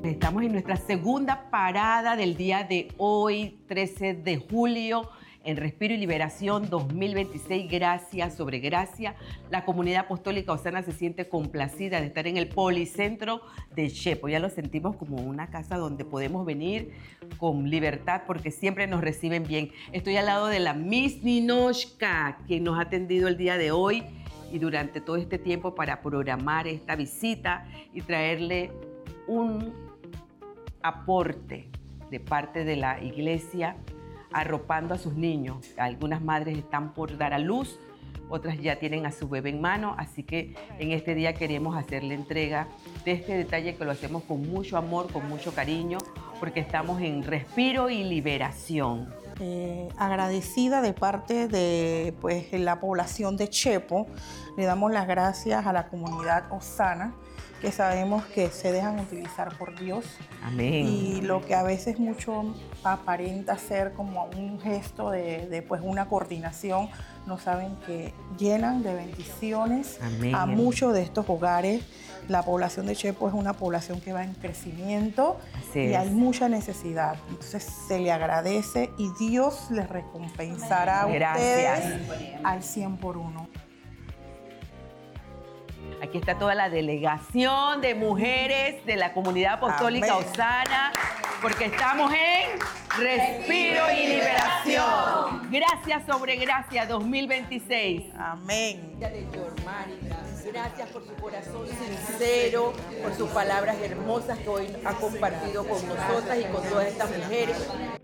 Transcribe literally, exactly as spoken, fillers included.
Estamos en nuestra segunda parada del día de hoy, trece de julio, en Respiro y Liberación dos mil veintiséis, gracia sobre gracia. La comunidad apostólica Osana se siente complacida de estar en el Policentro de Chepo. Ya lo sentimos como una casa donde podemos venir con libertad porque siempre nos reciben bien. Estoy al lado de la Miss Ninochka, quien nos ha atendido el día de hoy y durante todo este tiempo para programar esta visita y traerle un aporte de parte de la iglesia arropando a sus niños. Algunas madres están por dar a luz, otras ya tienen a su bebé en mano, así que en este día queremos hacerle entrega de este detalle que lo hacemos con mucho amor, con mucho cariño, porque estamos en Respiro y Liberación. Eh, agradecida de parte de pues, la población de Chepo, le damos las gracias a la comunidad Osana, que sabemos que se dejan utilizar por Dios. Amén. Y lo que a veces mucho aparenta ser como un gesto de, de pues, una coordinación, no saben que llenan de bendiciones Amén. A muchos de estos hogares. La población de Chepo es una población que va en crecimiento. Así y es. hay mucha necesidad. Entonces se le agradece y Dios les recompensará a Gracias. ustedes al cien por uno. Aquí está toda la delegación de mujeres de la comunidad apostólica Amén. Osana, porque estamos en Respiro y Liberación. Gracias sobre gracia dos mil veintiséis. Amén. De Yormari, gracias por su corazón sincero, por sus palabras hermosas que hoy ha compartido con nosotras y con todas estas mujeres.